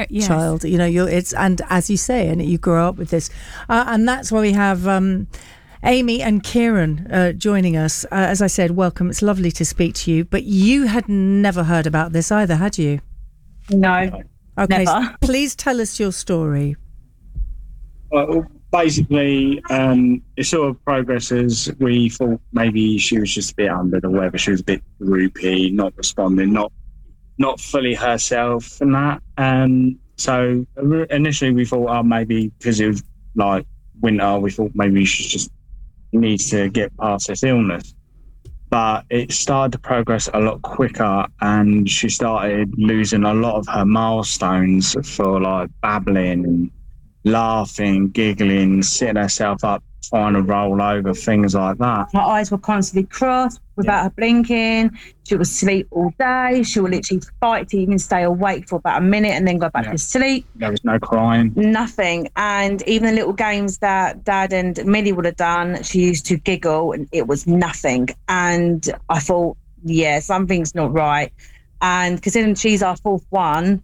child. You know, and as you say, and you grow up with this, and that's why we have Amy and Kieran joining us. As I said, welcome. It's lovely to speak to you. But you had never heard about this either, had you? No. Okay, never. so please tell us your story. Well, basically, it sort of progresses. We thought maybe she was just a bit under the weather. She was a bit droopy, not responding, not fully herself and that. So initially we thought, maybe because it was like winter, we thought maybe she just needs to get past this illness. But it started to progress a lot quicker, and she started losing a lot of her milestones for like babbling and laughing, giggling, sitting herself up, trying to roll over, things like that. Her eyes were constantly crossed without her blinking. She would sleep all day. She would literally fight to even stay awake for about a minute and then go back to sleep. There was no crying. Nothing. And even the little games that Dad and Millie would have done, she used to giggle and it was nothing. And I thought, something's not right. And considering she's our fourth one,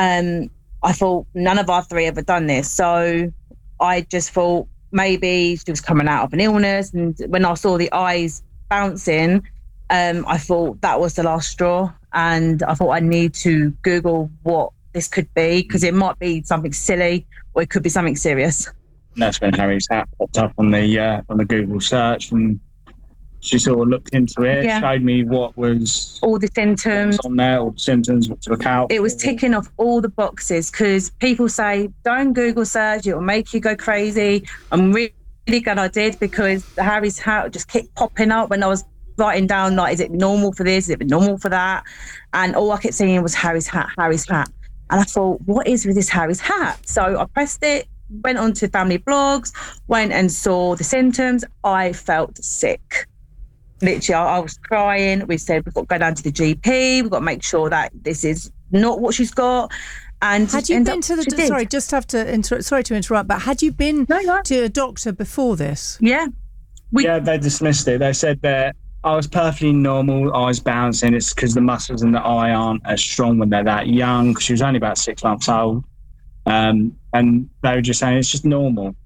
I thought none of our three ever done this. So I just thought maybe she was coming out of an illness. And when I saw the eyes bouncing, I thought that was the last straw. And I thought I need to Google what this could be, because it might be something silly or it could be something serious. And that's when Harry's hat popped up on the Google search, and she sort of looked into it, showed me what was all the symptoms on there, all the symptoms, what to look out. It was ticking off all the boxes, because people say don't Google search, it will make you go crazy. I'm really glad I did, because Harry's hat just kept popping up when I was writing down, like, is it normal for this? Is it normal for that? And all I kept seeing was Harry's hat. And I thought, what is with this Harry's hat? So I pressed it, went on to family blogs, went and saw the symptoms. I felt sick. Literally, I was crying. We said, we've got to go down to the GP. We've got to make sure that this is not what she's got. And had you been to the... Sorry to interrupt, but had you been to a doctor before this? Yeah. They dismissed it. They said that I was perfectly normal, eyes bouncing. It's because the muscles in the eye aren't as strong when they're that young, because she was only about 6 months old. And they were just saying it's just normal.